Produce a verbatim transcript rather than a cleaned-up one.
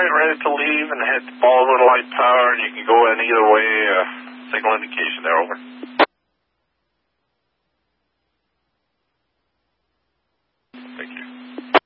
right, ready to leave, and head to follow the light tower, and you can go in either way. Uh, signal indication there, over. Thank you.